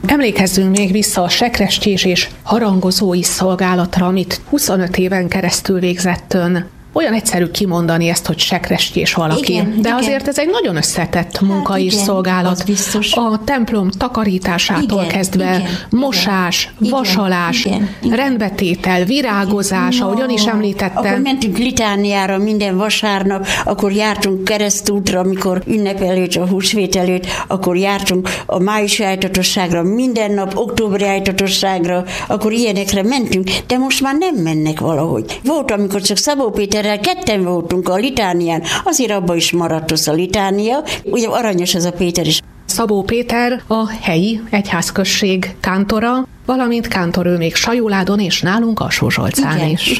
Emlékezzünk még vissza a sekrestyés és harangozói szolgálatra, amit 25 éven keresztül végzett ön. Olyan egyszerű kimondani ezt, hogy sekrestyés valaki, igen, de igen. azért ez egy nagyon összetett munka és igen, szolgálat. az biztos. A templom takarításától Igen, kezdve igen, mosás, igen, vasalás, igen, igen. rendbetétel, virágozás, ahogy ön is említette. Akkor mentünk litániára minden vasárnap, akkor jártunk keresztútra, amikor ünnep előtt, a húsvét előtt, akkor jártunk a májusi ájtatosságra, minden nap októberi ájtatosságra, akkor ilyenekre mentünk, de most már nem mennek valahogy. Volt, amikor csak Szabó Péterrel ketten voltunk a litánián, azért abba is maradt az a litánia, ugye aranyos ez a Péter is. Szabó Péter a helyi egyházközség kántora, valamint kántor ő még Sajóládon és nálunk Alsó-Zsolcán is.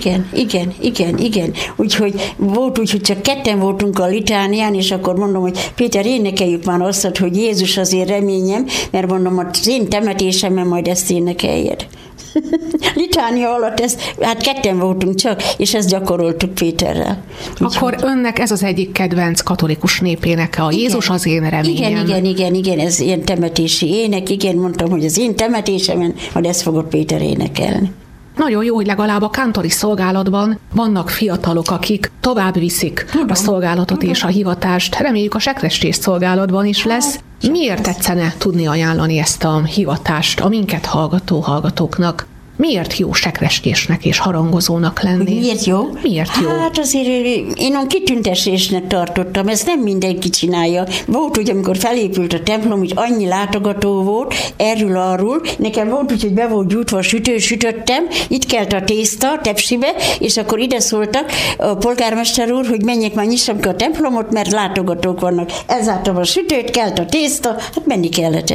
Igen. Úgyhogy volt úgy, hogy csak ketten voltunk a litánián, és akkor mondom, hogy Péter, énekeljük már azt, hogy Jézus az én reményem, mert mondom, az én temetésemben majd ezt énekeljed. Litánia alatt hát ketten voltunk csak, és ezt gyakoroltuk Péterrel. Akkor önnek ez az egyik kedvenc katolikus népéneke, a Jézus az én reményem. Igen, ez ilyen temetési ének, igen, mondtam, hogy az én temetésemen, majd ezt fogott Péter énekelni. Nagyon jó, hogy legalább a kántori szolgálatban vannak fiatalok, akik tovább viszik a szolgálatot és a hivatást. Reméljük a sekrestyés szolgálatban is lesz. Miért tetszene tudni ajánlani ezt a hivatást a minket hallgató hallgatóknak? Miért jó sekrestyésnek és harangozónak lenni? Miért jó? Miért jó? Hát azért én olyan kitüntesésnek tartottam, ezt nem mindenki csinálja. Volt úgy, amikor felépült a templom, hogy annyi látogató volt, erről-arról. Nekem volt úgy, hogy be volt gyújtva, sütöttem, itt kelt a tészta tepsibe, és akkor ide szóltak a polgármester úr, hogy menjek már, nyissam ki a templomot, mert látogatók vannak. Elzártam a sütőt, kelt a tészta, hát menni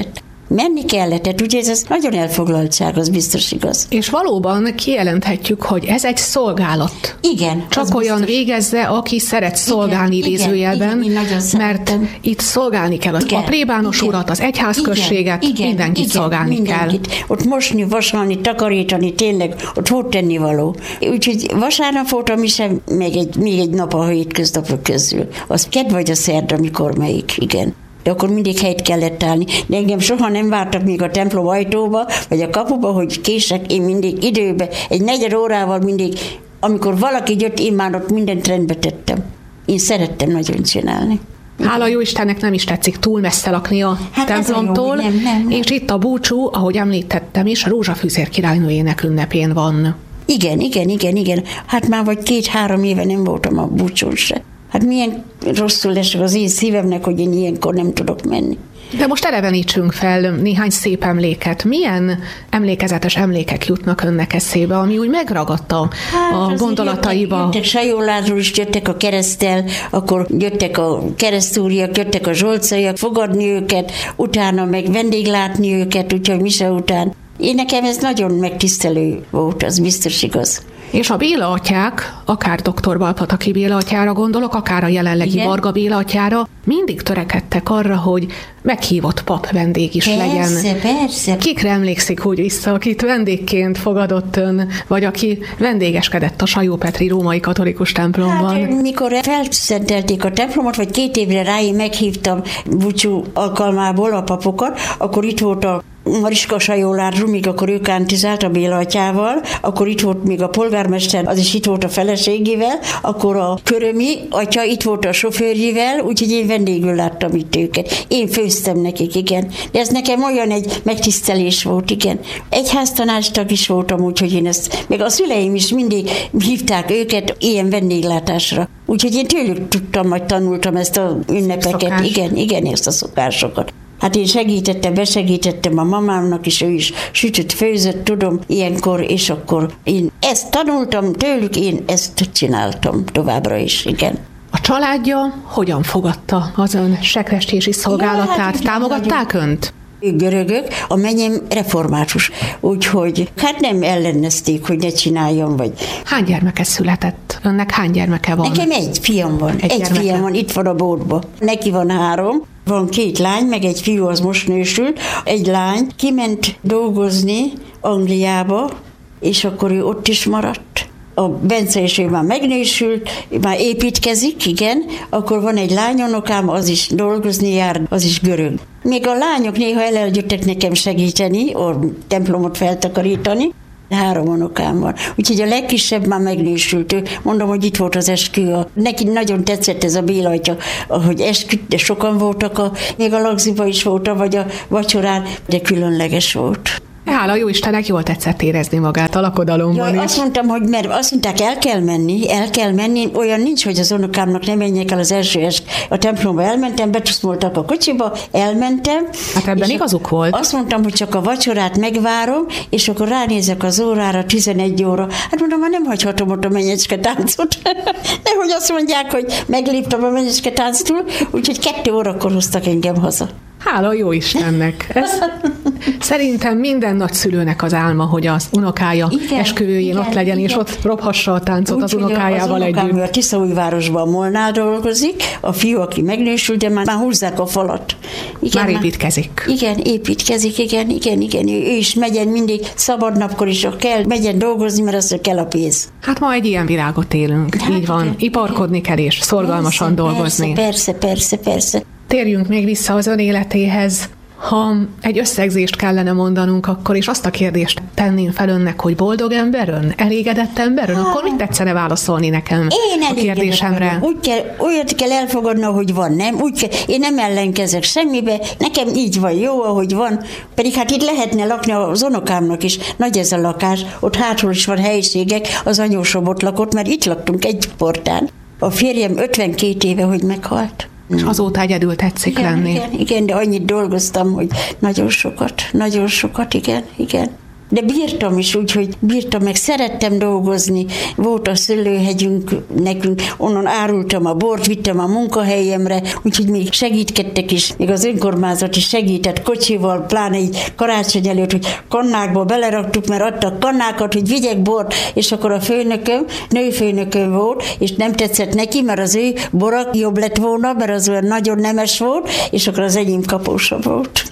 kellett, úgyhogy ez nagyon elfoglaltság, az biztos igaz. És valóban kijelenthetjük, hogy ez egy szolgálat. Igen. Csak olyan végezze, aki szeret szolgálni idézőjelben, mert itt szolgálni kell a plébános urat, az egyházközséget, mindenkit szolgálni kell. Ott mosni, vasalni, takarítani, tényleg ott volt tennivaló. Úgyhogy vasárnap voltam is, még egy nap a hétköznapok közül. Az kedd vagy a szerda, mikor melyik, igen. De akkor mindig helyt kellett állni. De engem soha nem vártak még a templom ajtóba, vagy a kapuba, hogy kések, én mindig időbe, egy 4 órával mindig, amikor valaki jött, én már ott mindent rendbe tettem. Én szerettem nagyon csinálni. Hála jó Istennek nem is tetszik túl messze lakni a templomtól, nem. És itt a búcsú, ahogy említettem is, a Rózsafűzér királynőjének ünnepén van. Igen. Hát már vagy 2-3 éve nem voltam a búcsún se. Hát milyen rosszul esik az én szívemnek, hogy én ilyenkor nem tudok menni. De most elevenítsünk fel néhány szép emléket. Milyen emlékezetes emlékek jutnak önnek eszébe, ami úgy megragadta a gondolataiba? Jöttek Sajóládról is, jöttek a kereszttel, akkor jöttek a keresztúriak, jöttek a zsolcaiak, fogadni őket, utána meg vendéglátni őket, úgyhogy mise után. Nekem ez nagyon megtisztelő volt, az biztos igaz. És a Béla atyák, akár dr. Balpataki Béla atyára gondolok, akár a jelenlegi Varga Béla atyára, mindig törekedtek arra, hogy meghívott pap vendég is legyen. Persze. Kikre emlékszik úgy vissza, akit vendégként fogadott ön, vagy aki vendégeskedett a Sajópetri római katolikus templomban? Hát, mikor felszentelték a templomot, vagy 2 évre rá én meghívtam búcsú alkalmából a papokat, akkor itt volt a Mariska Sajóládról, még akkor ő kántizált a Béla atyával, akkor itt volt még a polgármester, az is itt volt a feleségével, akkor a Körömi atya itt volt a sofőrjével, úgyhogy én vendégül láttam itt őket. Én főztem nekik, igen. De ez nekem olyan egy megtisztelés volt, igen. Egyháztanácstag is voltam, úgyhogy én ezt, meg a szüleim is mindig hívták őket ilyen vendéglátásra. Úgyhogy én tőlük tudtam, vagy tanultam ezt az ünnepeket. Igen, ezt a szokásokat. Hát én besegítettem a mamámnak is, ő is sütött, főzött, tudom, ilyenkor, és akkor én ezt tanultam tőlük, én ezt csináltam továbbra is, igen. A családja hogyan fogadta az ön sekrestyési szolgálatát? Támogatták önt? Ők görögök, a menyem református, úgyhogy hát nem ellenezték, hogy ne csináljam, vagy... Hány gyermeke született? Önnek hány gyermeke van? Nekem egy fiam van, egy fiam van, itt van a boltban. Neki van 3, van 2 lány, meg egy fiú, az most nősült. Egy lány kiment dolgozni Angliába, és akkor ő ott is maradt. a Bence és ő már megnősült, már építkezik, igen, akkor van egy lányunokám, az is dolgozni jár, az is görög. Még a lányok néha eljöttek nekem segíteni, a templomot feltakarítani, 3 unokám van. Úgyhogy a legkisebb már megnősült. Mondom, hogy itt volt az eskü. Neki nagyon tetszett ez a Béla atya, ahogy esküdt, de sokan voltak, még a lagziba is voltak, vagy a vacsorán, de különleges volt. Hála jó Istennek, jól tetszett érezni magát a lakodalomban is. Azt mondtam, hogy mert azt mondták, el kell menni, olyan nincs, hogy az unokámnak nem menjek el az első a templomba, elmentem, betuszmoltak a kocsiba, elmentem. Hát ebben igazuk volt. Azt mondtam, hogy csak a vacsorát megvárom, és akkor ránézek az órára, 11 óra. Hát mondom, már nem hagyhatom ott a menyecske táncot. Nehogy azt mondják, hogy megléptem a menyecske tánctól, úgyhogy 2 órakor hoztak engem haza. Hála jó Istennek! Ez szerintem minden nagyszülőnek az álma, hogy az unokája esküvőjén ott legyen, és ott robhassa a táncot úgy, az unokájával együtt. Az unokám a Tiszaújvárosban Molnál dolgozik, a fiú, aki megnősült, de már húzzák a falat. Igen, már építkezik. Igen, építkezik, igen. Ő is megyen mindig, szabadnapkor is kell, megyen dolgozni, mert azt kell a pénz. Hát ma egy ilyen világot élünk, hát így van. Iparkodni kell és szorgalmasan dolgozni. Persze. Térjünk még vissza az ön életéhez. Ha egy összegzést kellene mondanunk, akkor is azt a kérdést tenném fel önnek, hogy boldog ember ön? Elégedett ember ön? Akkor mit tetszene válaszolni nekem a kérdésemre? Olyat kell elfogadni, hogy van, nem? Én nem ellenkezek semmibe, nekem így van jó, ahogy van. Pedig hát itt lehetne lakni az unokámnak is. Nagy ez a lakás, ott hátul is van helyiségek, az anyósom ott lakott, mert itt laktunk egy portán. A férjem 52 éve, hogy meghalt. És azóta egyedül tetszik lenni. Igen, de annyit dolgoztam, hogy nagyon sokat, igen. De bírtam is úgy, hogy bírtam, meg szerettem dolgozni. Volt a szőlőhegyünk nekünk, onnan árultam a bort, vittem a munkahelyemre, úgyhogy még segítkedtek is, még az önkormányzat is segített kocsival, pláne egy karácsony előtt, hogy kannákba beleraktuk, mert adtak kannákat, hogy vigyek bort, és akkor a nőfőnököm volt, és nem tetszett neki, mert az ő borak jobb lett volna, mert az olyan nagyon nemes volt, és akkor az enyém kapósa volt.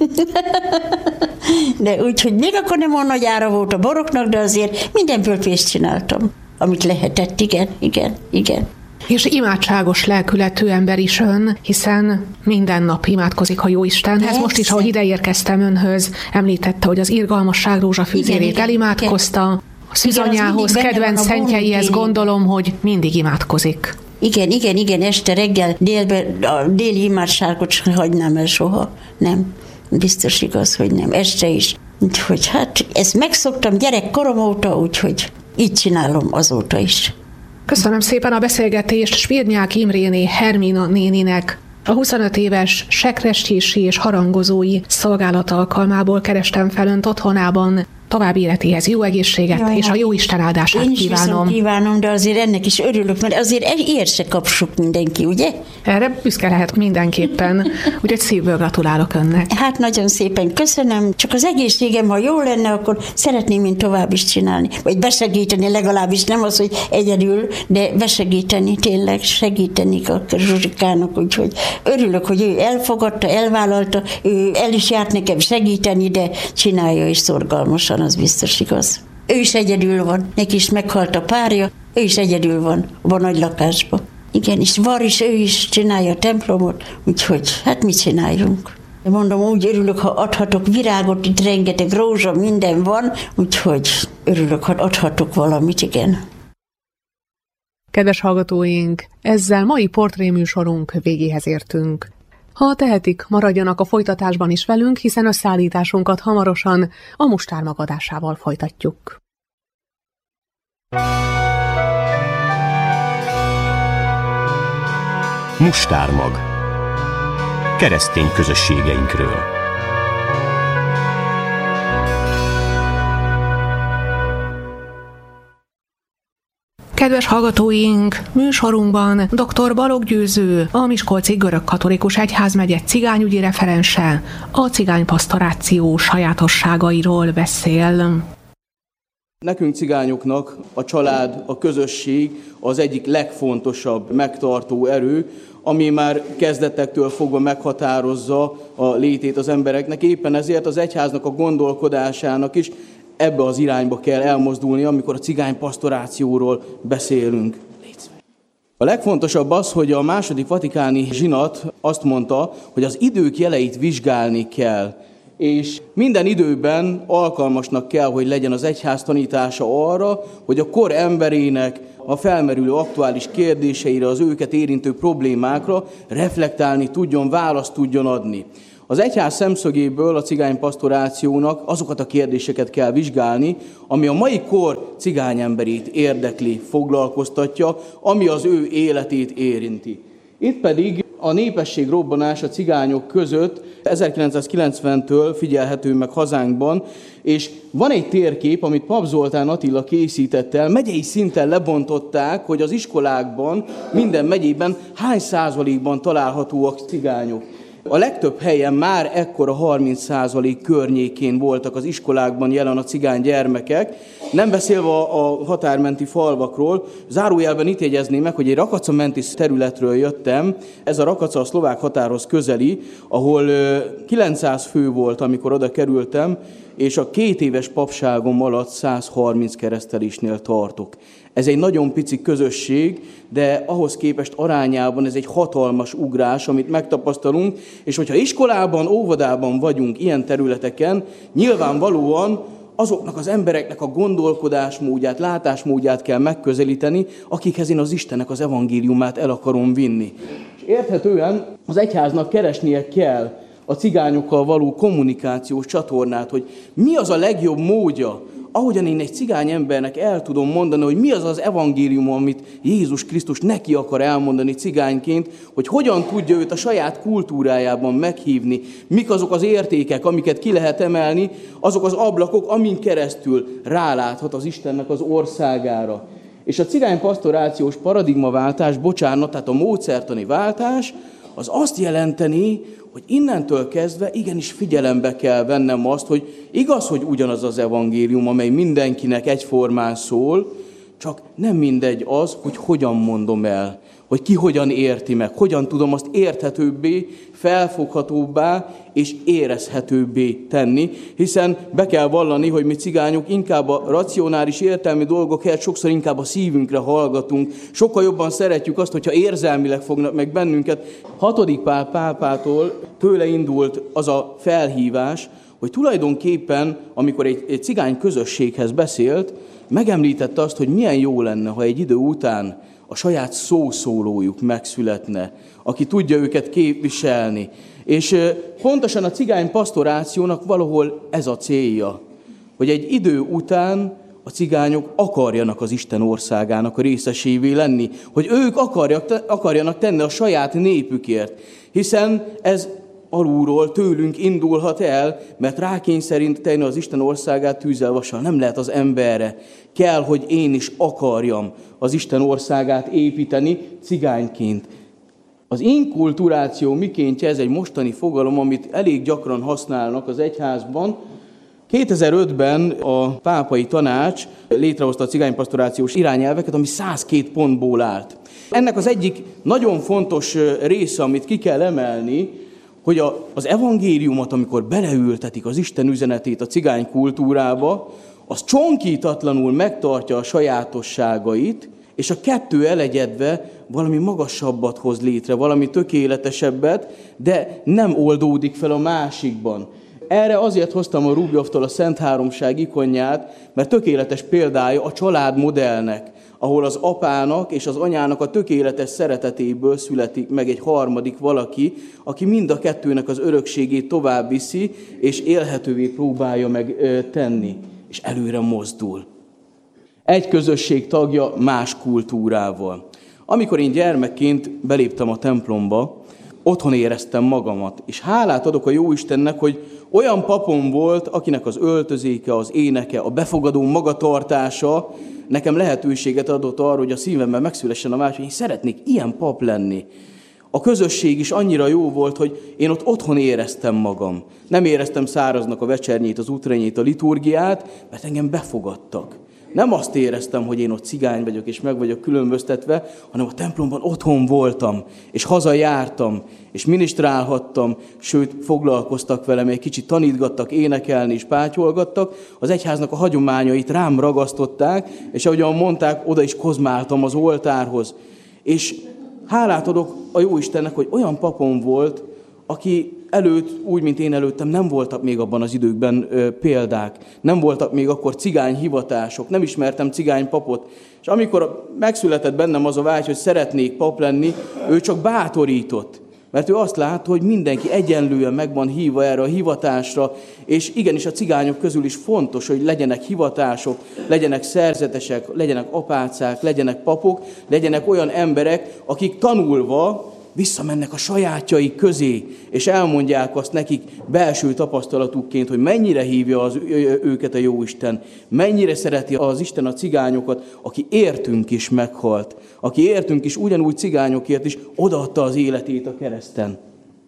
De úgyhogy még akkor nem olyan nagy ára volt a boroknak, de azért mindenből pénzt csináltam, amit lehetett, igen. És imádságos lelkületű ember is ön, hiszen minden nap imádkozik a Jóistenhez. Persze. Most is, ahogy ide érkeztem önhöz, említette, hogy az irgalmasság rózsafűzérét elimádkozta, a szűzanyához, kedvenc szentjeihez gondolom, hogy mindig imádkozik. Igen, este reggel a déli imádságot sem hagynám el soha, nem. Biztos igaz, hogy nem. Este is. Úgyhogy hát ezt megszoktam gyerekkorom óta, úgyhogy így csinálom azóta is. Köszönöm szépen a beszélgetést Svirnyák Imréné Hermina néninek. A 25 éves sekrestési és harangozói szolgálat alkalmából kerestem fel önt otthonában. További életéhez jó egészséget, és a jó Isten áldását kívánom. Én is viszont kívánom, de azért ennek is örülök, mert azért ilyet se kap sok mindenki, ugye? Erre büszke lehet mindenképpen, úgyhogy szívből gratulálok önnek. Hát nagyon szépen köszönöm, csak az egészségem, ha jó lenne, akkor szeretném én tovább is csinálni, vagy besegíteni legalábbis, nem az, hogy egyedül, de besegíteni, tényleg segíteni a Zsuzsikának, úgyhogy örülök, hogy ő elfogadta, elvállalta, ő el is járt nekem segíteni, de csinálja is szorgalmasan. Az biztos igaz. Ő is egyedül van, neki is meghalt a párja, ő is egyedül van a nagy lakásban. Igen, és var is, ő is csinálja a templomot, úgyhogy hát mit csináljunk? De mondom, úgy örülök, ha adhatok virágot, itt rengeteg rózsa, minden van, úgyhogy örülök, ha adhatok valamit, igen. Kedves hallgatóink, ezzel mai portréműsorunk végéhez értünk. Ha tehetik, maradjanak a folytatásban is velünk, hiszen összeállításunkat hamarosan a Mustármag adásával folytatjuk. Mustármag. Keresztény közösségeinkről. Kedves hallgatóink, műsorunkban dr. Balogh Győző, a Miskolci Görögkatolikus Egyházmegye cigányügyi referense, a cigánypasztoráció sajátosságairól beszél. Nekünk cigányoknak a család, a közösség az egyik legfontosabb megtartó erő, ami már kezdetektől fogva meghatározza a létét az embereknek. Éppen ezért az egyháznak a gondolkodásának is ebbe az irányba kell elmozdulni, amikor a cigánypastorációról beszélünk. A legfontosabb az, hogy a második vatikáni zsinat azt mondta, hogy az idők jeleit vizsgálni kell, és minden időben alkalmasnak kell, hogy legyen az egyház tanítása arra, hogy a kor emberének a felmerülő aktuális kérdéseire, az őket érintő problémákra reflektálni tudjon, választ tudjon adni. Az egyház szemszögéből a cigánypastorációnak azokat a kérdéseket kell vizsgálni, ami a mai kor cigányemberét érdekli, foglalkoztatja, ami az ő életét érinti. Itt pedig a népesség robbanása cigányok között 1990-től figyelhető meg hazánkban, és van egy térkép, amit Pap Zoltán Attila készített el, megyei szinten lebontották, hogy az iskolákban, minden megyében hány százalékban találhatóak cigányok. A legtöbb helyen már ekkora 30% környékén voltak az iskolákban jelen a cigány gyermekek, nem beszélve a határmenti falvakról. Zárójelben itt jegyezném meg, hogy egy Rakaca-menti területről jöttem, ez a Rakaca a szlovák határhoz közeli, ahol 900 fő volt, amikor oda kerültem, és a 2 éves papságom alatt 130 keresztelésnél tartok. Ez egy nagyon pici közösség, de ahhoz képest arányában ez egy hatalmas ugrás, amit megtapasztalunk, és hogyha iskolában, óvodában vagyunk ilyen területeken, nyilvánvalóan azoknak az embereknek a gondolkodásmódját, látásmódját kell megközelíteni, akikhez én az Istennek az evangéliumát el akarom vinni. És érthetően az egyháznak keresnie kell a cigányokkal való kommunikációs csatornát, hogy mi az a legjobb módja, ahogyan én egy cigány embernek el tudom mondani, hogy mi az az evangélium, amit Jézus Krisztus neki akar elmondani cigányként, hogy hogyan tudja őt a saját kultúrájában meghívni, mik azok az értékek, amiket ki lehet emelni, azok az ablakok, amin keresztül ráláthat az Istennek az országára. És a cigánypastorációs paradigmaváltás, tehát a módszertani váltás, az azt jelenteni, hogy innentől kezdve igenis figyelembe kell vennem azt, hogy igaz, hogy ugyanaz az evangélium, amely mindenkinek egyformán szól, csak nem mindegy az, hogy hogyan mondom el, hogy ki hogyan érti meg, hogyan tudom azt érthetőbbé, felfoghatóbbá és érezhetőbbé tenni, hiszen be kell vallani, hogy mi cigányok inkább a racionális értelmi dolgok helyett sokszor inkább a szívünkre hallgatunk, sokkal jobban szeretjük azt, hogyha érzelmileg fognak meg bennünket. 6. Pál pápától tőle indult az a felhívás, hogy tulajdonképpen, amikor egy cigány közösséghez beszélt, megemlítette azt, hogy milyen jó lenne, ha egy idő után a saját szószólójuk megszületne, aki tudja őket képviselni. És pontosan a cigány pastorációnak valahol ez a célja, hogy egy idő után a cigányok akarjanak az Isten országának a részesévé lenni, hogy ők akarjanak tenni a saját népükért, hiszen ez alulról tőlünk indulhat el, mert rákényszeríteni az Isten országát tűzzel vassal nem lehet az emberre. Kell, hogy én is akarjam az Isten országát építeni cigányként. Az inkulturáció mikéntje, ez egy mostani fogalom, amit elég gyakran használnak az egyházban. 2005-ben a pápai tanács létrehozta a cigánypastorációs irányelveket, ami 102 pontból állt. Ennek az egyik nagyon fontos része, amit ki kell emelni, hogy az evangéliumot, amikor beleültetik az Isten üzenetét a cigány kultúrába, az csonkítatlanul megtartja a sajátosságait, és a kettő elegyedve valami magasabbat hoz létre, valami tökéletesebbet, de nem oldódik fel a másikban. Erre azért hoztam a Rubjovtól a Szent Háromság ikonját, mert tökéletes példája a családmodellnek, ahol az apának és az anyának a tökéletes szeretetéből születik meg egy harmadik valaki, aki mind a kettőnek az örökségét tovább viszi, és élhetővé próbálja meg tenni, és előre mozdul. Egy közösség tagja más kultúrával. Amikor én gyermekként beléptem a templomba, otthon éreztem magamat, és hálát adok a Jóistennek, hogy olyan papom volt, akinek az öltözéke, az éneke, a befogadó magatartása nekem lehetőséget adott arra, hogy a szívemben megszülessen a vágy, hogy én szeretnék ilyen pap lenni. A közösség is annyira jó volt, hogy én ott otthon éreztem magam. Nem éreztem száraznak a vecsernyét, az útrenyét, a liturgiát, mert engem befogadtak. Nem azt éreztem, hogy én ott cigány vagyok, és meg vagyok különböztetve, hanem a templomban otthon voltam, és hazajártam, és minisztrálhattam, sőt, foglalkoztak velem, egy kicsit tanítgattak, énekelni és pátyolgattak. Az egyháznak a hagyományait rám ragasztották, és ahogyan mondták, oda is kozmáltam az oltárhoz. És hálát adok a Jóistennek, hogy olyan papom volt, aki előtt, úgy, mint én előttem, nem voltak még abban az időkben példák. Nem voltak még akkor cigány hivatások, nem ismertem cigány papot. És amikor megszületett bennem az a vágy, hogy szeretnék pap lenni, ő csak bátorított. Mert ő azt látta, hogy mindenki egyenlően meg van hívva erre a hivatásra, és igenis a cigányok közül is fontos, hogy legyenek hivatások, legyenek szerzetesek, legyenek apácák, legyenek papok, legyenek olyan emberek, akik tanulva visszamennek a sajátjaik közé, és elmondják azt nekik belső tapasztalatukként, hogy mennyire hívja őket a Jóisten, mennyire szereti az Isten a cigányokat, aki értünk is meghalt, aki értünk is ugyanúgy cigányokért is odaadta az életét a kereszten.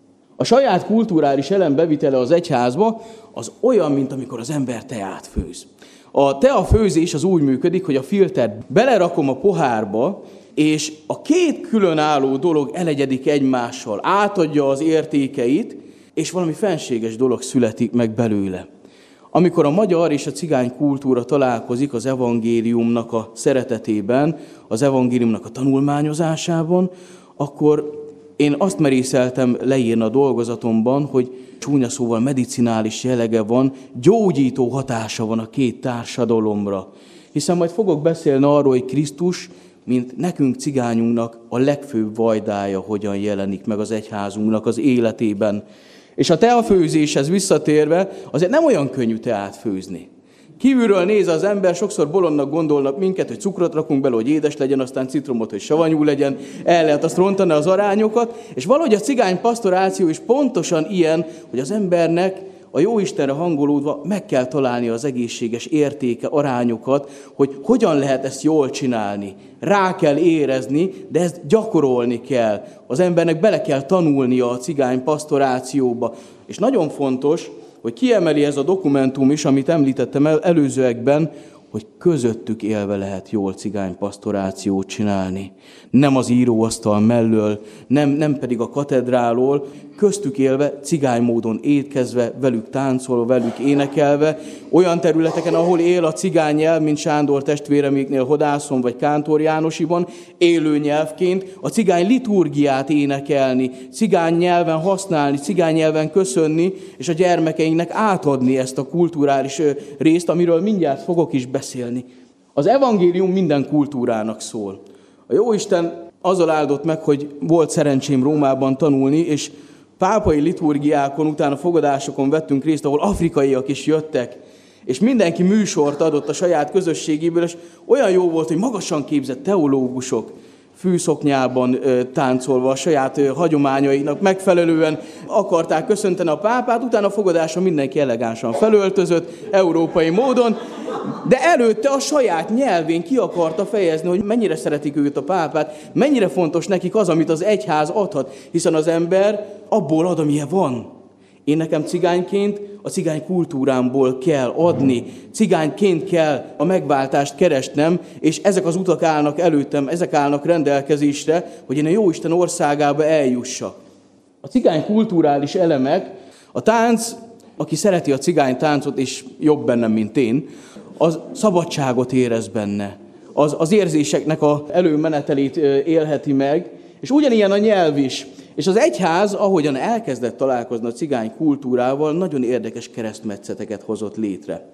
A saját kulturális elem bevitele az egyházba az olyan, mint amikor az ember teát főz. A teafőzés az úgy működik, hogy a filtert belerakom a pohárba, és a két különálló dolog elegyedik egymással, átadja az értékeit, és valami fenséges dolog születik meg belőle. Amikor a magyar és a cigány kultúra találkozik az evangéliumnak a szeretetében, az evangéliumnak a tanulmányozásában, akkor én azt merészeltem leírni a dolgozatomban, hogy csúnya szóval medicinális jellege van, gyógyító hatása van a két társadalomra. Hiszen majd fogok beszélni arról, hogy Krisztus, mint nekünk cigányunknak a legfőbb vajdája hogyan jelenik meg az egyházunknak az életében. És a teafőzéshez visszatérve, azért nem olyan könnyű teát főzni. Kívülről néz az ember, sokszor bolondnak gondolnak minket, hogy cukrot rakunk bele, hogy édes legyen, aztán citromot, hogy savanyú legyen, el lehet azt rontani az arányokat, és valahogy a cigány pastoráció is pontosan ilyen, hogy az embernek a Jóistenre hangolódva meg kell találni az egészséges értéke, arányokat, hogy hogyan lehet ezt jól csinálni. Rá kell érezni, de ezt gyakorolni kell. Az embernek bele kell tanulnia a cigány pastorációba. És nagyon fontos, hogy kiemeli ez a dokumentum is, amit említettem előzőekben, hogy közöttük élve lehet jól cigány pastorációt csinálni. Nem az íróasztal mellől, nem pedig a katedrálól, köztük élve, cigány módon étkezve, velük táncolva, velük énekelve, olyan területeken, ahol él a cigány nyelv, mint Sándor testvéreméknél Hodászon vagy Kántor Jánosiban, élő nyelvként a cigány liturgiát énekelni, cigány nyelven használni, cigány nyelven köszönni, és a gyermekeinknek átadni ezt a kulturális részt, amiről mindjárt fogok is beszélni. Az evangélium minden kultúrának szól. A Jóisten azzal áldott meg, hogy volt szerencsém Rómában tanulni, és pápai liturgiákon, utána fogadásokon vettünk részt, ahol afrikaiak is jöttek, és mindenki műsort adott a saját közösségéből, és olyan jó volt, hogy magasan képzett teológusok fűszoknyában táncolva a saját hagyományainak megfelelően akarták köszönteni a pápát, utána a fogadáson mindenki elegánsan felöltözött, európai módon, de előtte a saját nyelvén ki akarta fejezni, hogy mennyire szeretik őt a pápát, mennyire fontos nekik az, amit az egyház adhat, hiszen az ember abból ad, amilyen van. Én nekem cigányként a cigány kultúrámból kell adni, cigányként kell a megváltást keresnem, és ezek az utak állnak előttem, ezek állnak rendelkezésre, hogy én a Jóisten országába eljussak. A cigány kulturális elemek, a tánc, aki szereti a cigány táncot, és jobb bennem, mint én, az szabadságot érez benne. Az érzéseknek az előmenetelét élheti meg, és ugyanilyen a nyelv is. És az egyház, ahogyan elkezdett találkozni a cigány kultúrával, nagyon érdekes keresztmetszeteket hozott létre.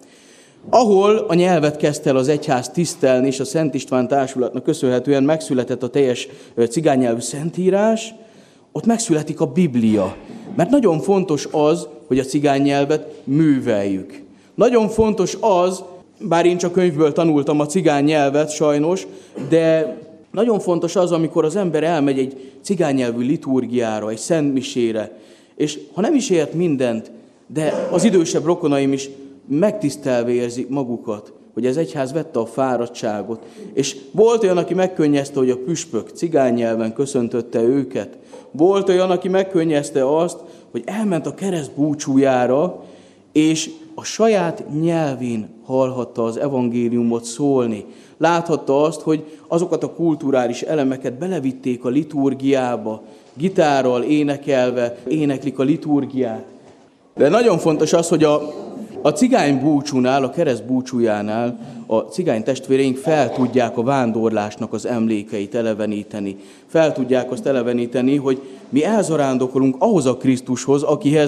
Ahol a nyelvet kezdte el az egyház tisztelni, és a Szent István társulatnak köszönhetően megszületett a teljes cigánynyelvű szentírás, ott megszületik a Biblia. Mert nagyon fontos az, hogy a cigánynyelvet műveljük. Nagyon fontos az, bár én csak könyvből tanultam a cigánynyelvet sajnos, de nagyon fontos az, amikor az ember elmegy egy cigánynyelvű liturgiára, egy szentmisére, és ha nem is ért mindent, de az idősebb rokonaim is megtisztelve érzik magukat, hogy az egyház vette a fáradtságot. És volt olyan, aki megkönnyezte, hogy a püspök cigánynyelven köszöntötte őket. Volt olyan, aki megkönnyezte azt, hogy elment a kereszt búcsújára, és a saját nyelvén hallhatta az evangéliumot szólni. Láthatta azt, hogy azokat a kulturális elemeket belevitték a liturgiába, gitárral énekelve éneklik a liturgiát. De nagyon fontos az, hogy a cigány búcsúnál, a kereszt búcsújánál a cigány testvéreink fel tudják a vándorlásnak az emlékeit eleveníteni. Fel tudják azt eleveníteni, hogy mi elzarándokolunk ahhoz a Krisztushoz,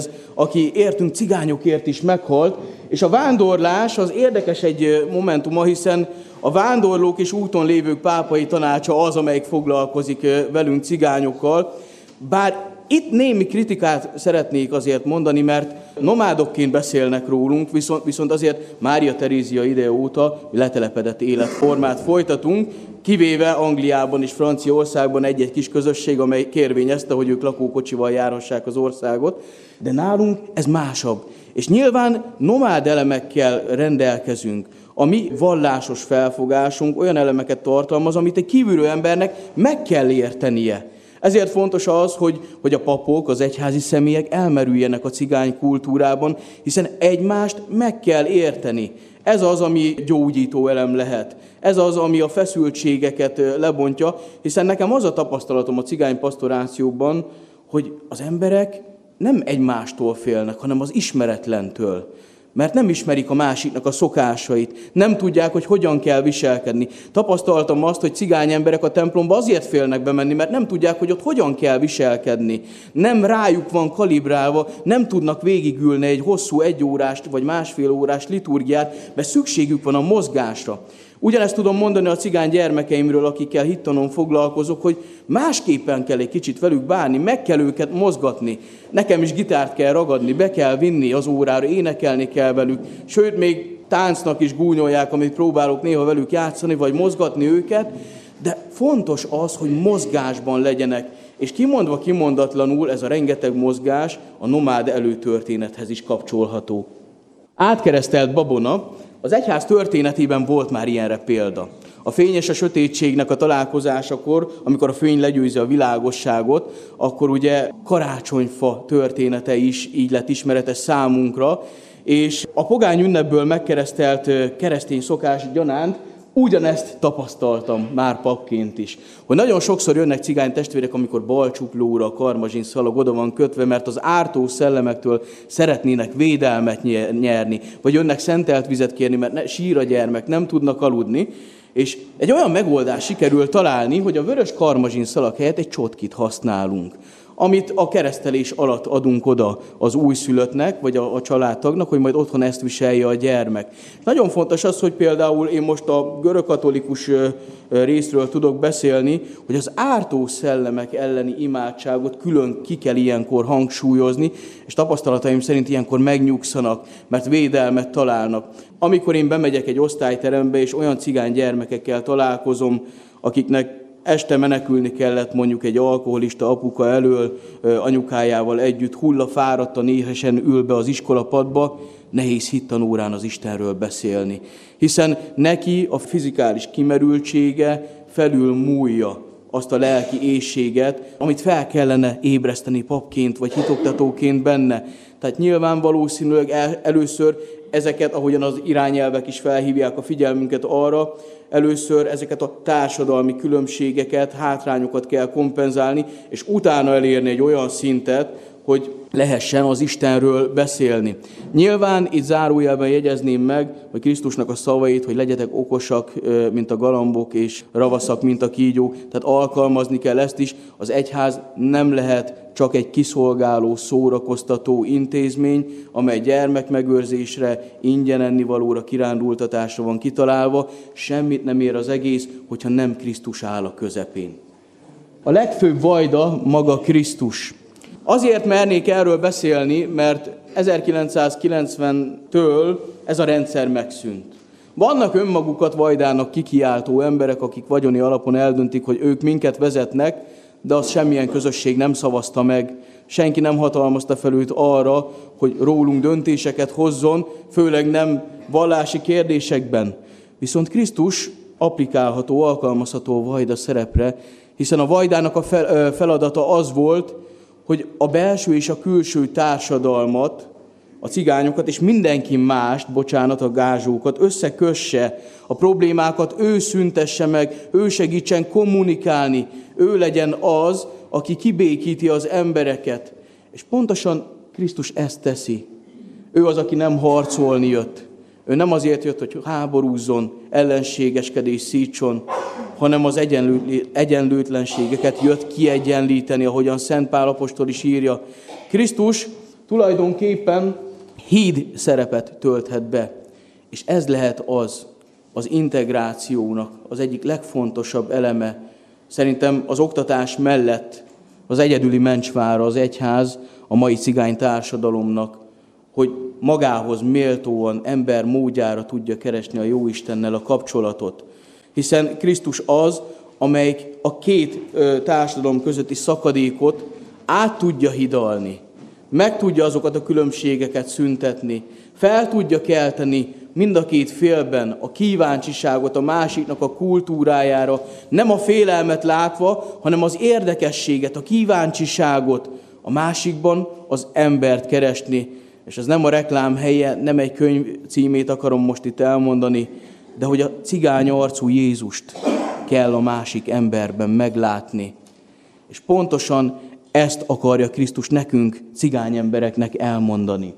aki értünk cigányokért is meghalt, és a vándorlás az érdekes egy momentuma, hiszen a vándorlók és úton lévők pápai tanácsa az, amelyik foglalkozik velünk cigányokkal, bár itt némi kritikát szeretnék azért mondani, mert nomádokként beszélnek rólunk, viszont azért Mária Terézia ideje óta letelepedett életformát folytatunk, kivéve Angliában és Franciaországban egy-egy kis közösség, amely kérvényezte, hogy ők lakókocsival járhassák az országot, de nálunk ez másabb. És nyilván nomád elemekkel rendelkezünk. A mi vallásos felfogásunk olyan elemeket tartalmaz, amit egy kívülről embernek meg kell értenie. Ezért fontos az, hogy a papok, az egyházi személyek elmerüljenek a cigány kultúrában, hiszen egymást meg kell érteni. Ez az, ami gyógyító elem lehet. Ez az, ami a feszültségeket lebontja, hiszen nekem az a tapasztalatom a cigány pastorációban, hogy az emberek nem egymástól félnek, hanem az ismeretlentől. Mert nem ismerik a másiknak a szokásait, nem tudják, hogy hogyan kell viselkedni. Tapasztaltam azt, hogy cigány emberek a templomba azért félnek bemenni, mert nem tudják, hogy ott hogyan kell viselkedni. Nem rájuk van kalibrálva, nem tudnak végigülni egy hosszú 1 órás vagy másfél órás liturgiát, mert szükségük van a mozgásra. Ugyanezt tudom mondani a cigány gyermekeimről, akikkel hittanon foglalkozok, hogy másképpen kell egy kicsit velük bánni, meg kell őket mozgatni. Nekem is gitárt kell ragadni, be kell vinni az órára, énekelni kell velük, sőt, még táncnak is gúnyolják, amit próbálok néha velük játszani, vagy mozgatni őket, de fontos az, hogy mozgásban legyenek. És kimondva kimondatlanul ez a rengeteg mozgás a nomád előtörténethez is kapcsolható. Átkeresztelt babona. Az egyház történetében volt már ilyenre példa. A fény és a sötétségnek a találkozásakor, amikor a fény legyőzi a világosságot, akkor ugye karácsonyfa története is így lett ismeretes számunkra, és a pogány ünnepből megkeresztelt keresztény szokás gyanánt ugyanezt tapasztaltam már papként is. Hogy nagyon sokszor jönnek cigány testvérek, amikor balcsuklóra a karmazsin szalag oda van kötve, mert az ártó szellemektől szeretnének védelmet nyerni, vagy jönnek szentelt vizet kérni, mert sír a gyermek, nem tudnak aludni. És egy olyan megoldás sikerül találni, hogy a vörös karmazsin szalag helyett egy csotkit használunk, amit a keresztelés alatt adunk oda az újszülöttnek, vagy a családtagnak, hogy majd otthon ezt viselje a gyermek. És nagyon fontos az, hogy például én most a görögkatolikus részről tudok beszélni, hogy az ártó szellemek elleni imádságot külön ki kell ilyenkor hangsúlyozni, és tapasztalataim szerint ilyenkor megnyugszanak, mert védelmet találnak. Amikor én bemegyek egy osztályterembe, és olyan cigány gyermekekkel találkozom, akiknek este menekülni kellett mondjuk egy alkoholista apuka elől, anyukájával együtt, hullafáradtan, éhesen ül be az iskolapadba, nehéz hittanórán az Istenről beszélni. Hiszen neki a fizikális kimerültsége felül múlja azt a lelki éhséget, amit fel kellene ébreszteni papként vagy hitoktatóként benne. Tehát nyilván valószínűleg először ezeket, ahogyan az irányelvek is felhívják a figyelmünket arra, először ezeket a társadalmi különbségeket, hátrányokat kell kompenzálni, és utána elérni egy olyan szintet, hogy lehessen az Istenről beszélni. Nyilván itt zárójelben jegyezném meg, hogy Krisztusnak a szavait, hogy legyetek okosak, mint a galambok, és ravaszak, mint a kígyók. Tehát alkalmazni kell ezt is. Az egyház nem lehet csak egy kiszolgáló, szórakoztató intézmény, amely gyermekmegőrzésre, ingyen ennivalóra, kirándultatásra van kitalálva. Semmit nem ér az egész, hogyha nem Krisztus áll a közepén. A legfőbb vajda maga Krisztus. Azért mernék erről beszélni, mert 1990-től ez a rendszer megszűnt. Vannak önmagukat vajdának kikiáltó emberek, akik vagyoni alapon eldöntik, hogy ők minket vezetnek, de azt semmilyen közösség nem szavazta meg. Senki nem hatalmazta fel őt arra, hogy rólunk döntéseket hozzon, főleg nem vallási kérdésekben. Viszont Krisztus applikálható, alkalmazható vajda szerepre, hiszen a vajdának a feladata az volt, hogy a belső és a külső társadalmat a cigányokat, és mindenki mást, bocsánat, a gázsókat, összekösse a problémákat, ő szüntesse meg, ő segítsen kommunikálni, ő legyen az, aki kibékíti az embereket. És pontosan Krisztus ezt teszi. Ő az, aki nem harcolni jött. Ő nem azért jött, hogy háborúzzon, ellenségeskedés szítson, hanem az egyenlőtlenségeket jött kiegyenlíteni, ahogyan Szent Pál apostol is írja. Krisztus tulajdonképpen híd szerepet tölthet be. És ez lehet az integrációnak az egyik legfontosabb eleme. Szerintem az oktatás mellett az egyedüli mencsvára az egyház a mai cigány társadalomnak, hogy magához méltóan, ember módjára tudja keresni a Jóistennel a kapcsolatot. Hiszen Krisztus az, amelyik a két társadalom közötti szakadékot át tudja hidalni, meg tudja azokat a különbségeket szüntetni, fel tudja kelteni mind a két félben a kíváncsiságot a másiknak a kultúrájára, nem a félelmet látva, hanem az érdekességet, a kíváncsiságot a másikban az embert keresni. És ez nem a reklám helye, nem egy könyv címét akarom most itt elmondani, de hogy a cigány arcú Jézust kell a másik emberben meglátni. És pontosan ezt akarja Krisztus nekünk, cigány embereknek elmondani.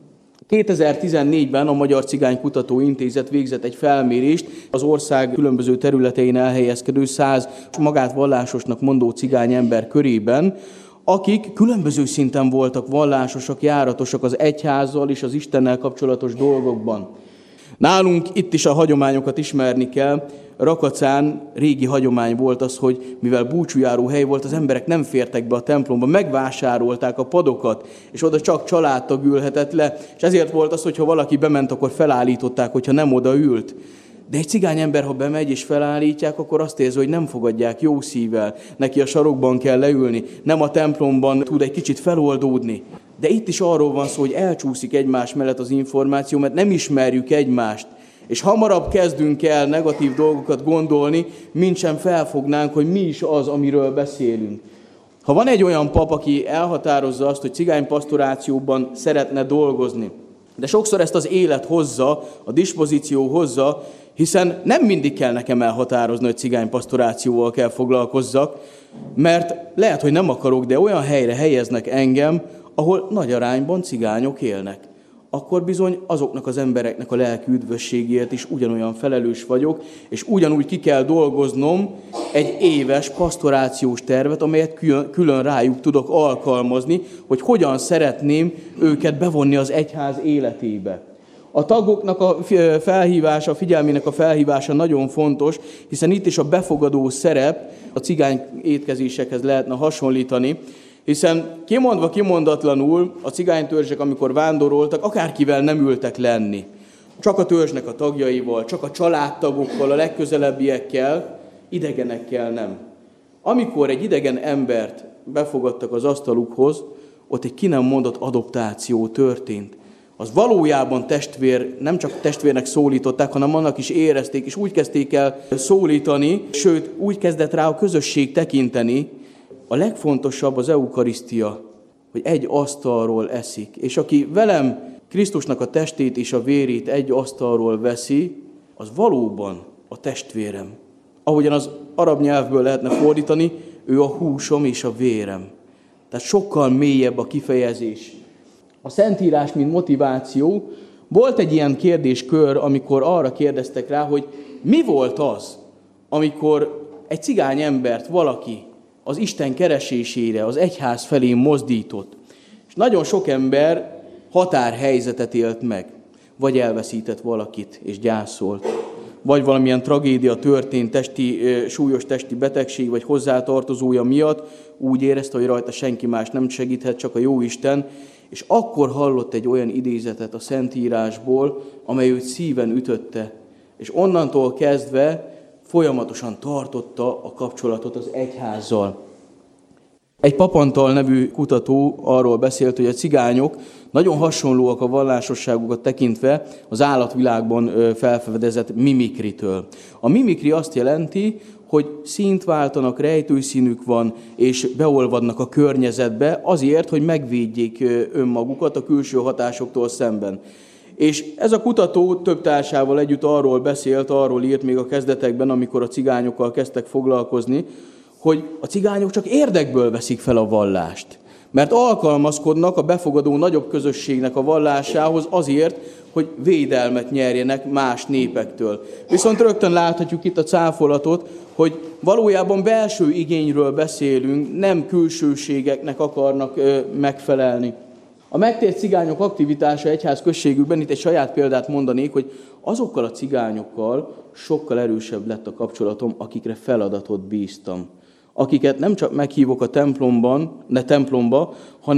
2014-ben a Magyar Cigány Kutató Intézet végzett egy felmérést az ország különböző területein elhelyezkedő 100 magát vallásosnak mondó cigány ember körében, akik különböző szinten voltak vallásosak, járatosak az egyházzal és az Istennel kapcsolatos dolgokban. Nálunk itt is a hagyományokat ismerni kell. Rakacán régi hagyomány volt az, hogy mivel búcsújáró hely volt, az emberek nem fértek be a templomba, megvásárolták a padokat, és oda csak családtag ülhetett le, és ezért volt az, hogy ha valaki bement, akkor felállították, hogyha nem oda ült. De egy cigány ember, ha bemegy és felállítják, akkor azt érzi, hogy nem fogadják jó szívvel. Neki a sarokban kell leülni, nem a templomban tud egy kicsit feloldódni. De itt is arról van szó, hogy elcsúszik egymás mellett az információ, mert nem ismerjük egymást. És hamarabb kezdünk el negatív dolgokat gondolni, mint sem felfognánk, hogy mi is az, amiről beszélünk. Ha van egy olyan pap, aki elhatározza azt, hogy cigánypastorációban szeretne dolgozni, de sokszor ezt az élet hozza, a dispozíció hozza, hiszen nem mindig kell nekem elhatározni, hogy cigánypastorációval kell foglalkozzak, mert lehet, hogy nem akarok, de olyan helyre helyeznek engem, ahol nagy arányban cigányok élnek. Akkor bizony azoknak az embereknek a lelki üdvösségért is ugyanolyan felelős vagyok, és ugyanúgy ki kell dolgoznom egy éves pastorációs tervet, amelyet külön rájuk tudok alkalmazni, hogy hogyan szeretném őket bevonni az egyház életébe. A tagoknak a felhívása, a figyelmének a felhívása nagyon fontos, hiszen itt is a befogadó szerep a cigány étkezésekhez lehetne hasonlítani, hiszen kimondva kimondatlanul a cigánytörzsek, amikor vándoroltak, akárkivel nem ültek lenni. Csak a törzsnek a tagjaival, csak a családtagokkal, a legközelebbiekkel, idegenekkel nem. Amikor egy idegen embert befogadtak az asztalukhoz, ott egy ki nem mondott adoptáció történt. Az valójában testvér, nem csak testvérnek szólították, hanem annak is érezték, és úgy kezdték el szólítani, sőt, úgy kezdett rá a közösség tekinteni. A legfontosabb az eukarisztia, hogy egy asztalról eszik. És aki velem Krisztusnak a testét és a vérét egy asztalról veszi, az valóban a testvérem. Ahogyan az arab nyelvből lehetne fordítani, ő a húsom és a vérem. Tehát sokkal mélyebb a kifejezés. A Szentírás, mint motiváció, volt egy ilyen kérdéskör, amikor arra kérdeztek rá, hogy mi volt az, amikor egy cigány embert valaki az Isten keresésére, az egyház felé mozdított. És nagyon sok ember határhelyzetet élt meg. Vagy elveszített valakit és gyászolt. Vagy valamilyen tragédia történt, súlyos testi betegség, vagy hozzátartozója miatt úgy érezte, hogy rajta senki más nem segíthet, csak a Jóisten. És akkor hallott egy olyan idézetet a Szentírásból, amely őt szíven ütötte. És onnantól kezdve folyamatosan tartotta a kapcsolatot az egyházzal. Egy Pap Antal nevű kutató arról beszélt, hogy a cigányok nagyon hasonlóak a vallásosságukat tekintve az állatvilágban felfedezett mimikritől. A mimikri azt jelenti, hogy színt váltanak, rejtőszínük van, és beolvadnak a környezetbe azért, hogy megvédjék önmagukat a külső hatásoktól szemben. És ez a kutató több társával együtt arról beszélt, arról írt még a kezdetekben, amikor a cigányokkal kezdtek foglalkozni, hogy a cigányok csak érdekből veszik fel a vallást. Mert alkalmazkodnak a befogadó nagyobb közösségnek a vallásához azért, hogy védelmet nyerjenek más népektől. Viszont rögtön láthatjuk itt a cáfolatot, hogy valójában belső igényről beszélünk, nem külsőségeknek akarnak megfelelni. A megtért cigányok aktivitása egyház községükben, itt egy saját példát mondanék, hogy azokkal a cigányokkal sokkal erősebb lett a kapcsolatom, akikre feladatot bíztam. Akiket nem csak meghívok a templomba,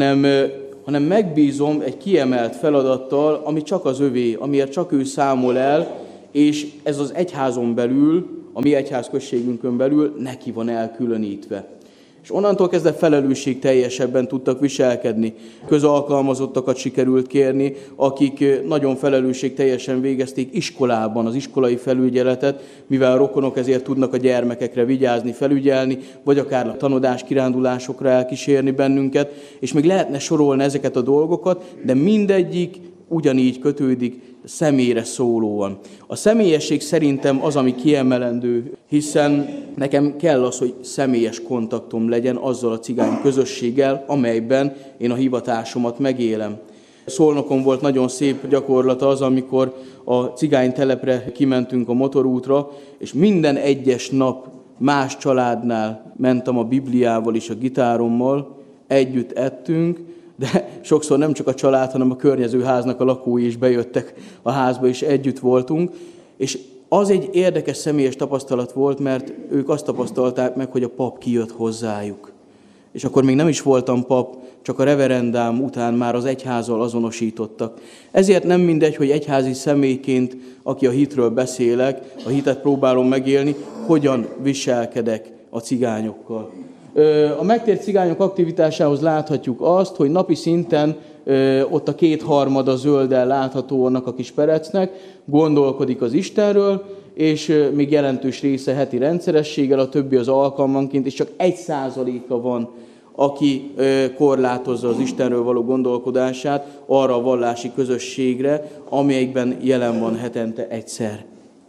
hanem megbízom egy kiemelt feladattal, ami csak az övé, amiért csak ő számol el, és ez az egyházon belül, a mi egyházközségünkön belül neki van elkülönítve. És onnantól kezdve felelősségteljesebben tudtak viselkedni. Közalkalmazottakat sikerült kérni, akik nagyon felelősségteljesen végezték iskolában az iskolai felügyeletet, mivel a rokonok ezért tudnak a gyermekekre vigyázni, felügyelni, vagy akár a tanodás kirándulásokra elkísérni bennünket, és még lehetne sorolni ezeket a dolgokat, de mindegyik ugyanígy kötődik személyre szólóan. A személyesség szerintem az, ami kiemelendő, hiszen nekem kell az, hogy személyes kontaktom legyen azzal a cigány közösséggel, amelyben én a hivatásomat megélem. Szolnokon volt nagyon szép gyakorlat az, amikor a cigány telepre kimentünk a motorútra, és minden egyes nap más családnál mentem a Bibliával és a gitárommal, együtt ettünk, de sokszor nem csak a család, hanem a környező háznak a lakói is bejöttek a házba, és együtt voltunk. És az egy érdekes személyes tapasztalat volt, mert ők azt tapasztalták meg, hogy a pap kijött hozzájuk. És akkor még nem is voltam pap, csak a reverendám után már az egyházzal azonosítottak. Ezért nem mindegy, hogy egyházi személyként, aki a hitről beszélek, a hitet próbálom megélni, hogyan viselkedek a cigányokkal. A megtért cigányok aktivitásához láthatjuk azt, hogy napi szinten ott a 2/3 zölddel látható annak a kis perecnek, gondolkodik az Istenről, és még jelentős része heti rendszerességgel, a többi az alkalmanként, és csak 1%-a van, aki korlátozza az Istenről való gondolkodását arra a vallási közösségre, amelyikben jelen van hetente egyszer.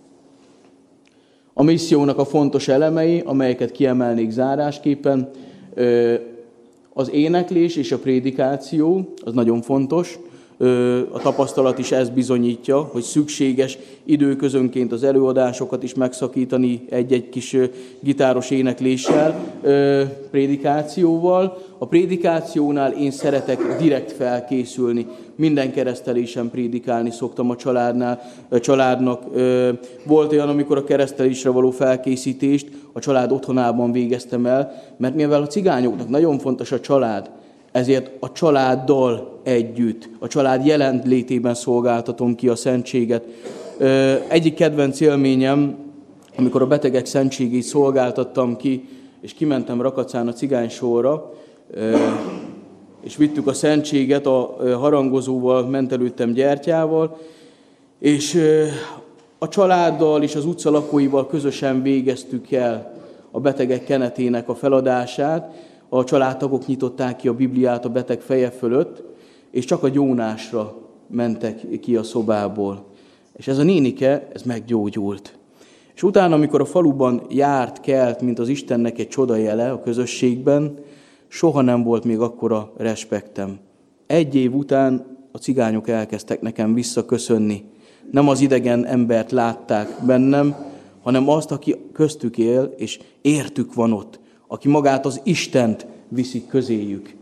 A missziónak a fontos elemei, amelyeket kiemelnék zárásképpen, az éneklés és a prédikáció, az nagyon fontos. A tapasztalat is ezt bizonyítja, hogy szükséges időközönként az előadásokat is megszakítani egy-egy kis gitáros énekléssel, prédikációval. A prédikációnál én szeretek direkt felkészülni. Minden keresztelésen prédikálni szoktam a családnak. Volt olyan, amikor a keresztelésre való felkészítést a család otthonában végeztem el, mert mivel a cigányoknak nagyon fontos a család, ezért a családdal együtt, a család jelenlétében szolgáltatom ki a szentséget. Egyik kedvenc élményem, amikor a betegek szentségét szolgáltattam ki, és kimentem Rakacán a cigánysorra, és vittük a szentséget, a harangozóval ment előttem gyertyával, és a családdal és az utca lakóival közösen végeztük el a betegek kenetének a feladását. A családtagok nyitották ki a Bibliát a beteg feje fölött, és csak a gyónásra mentek ki a szobából. És ez a nénike, ez meggyógyult. És utána, amikor a faluban járt, kelt, mint az Istennek egy csodajele a közösségben, soha nem volt még akkora respektem. 1 év után a cigányok elkezdtek nekem visszaköszönni. Nem az idegen embert látták bennem, hanem azt, aki köztük él, és értük van ott, aki magát az Istent viszi közéjük.